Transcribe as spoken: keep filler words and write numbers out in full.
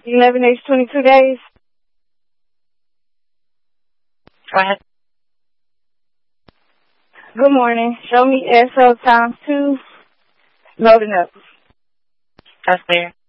eleven days, twenty-two days. Go ahead. Good morning. Show me S O times two. Loading up. That's clear.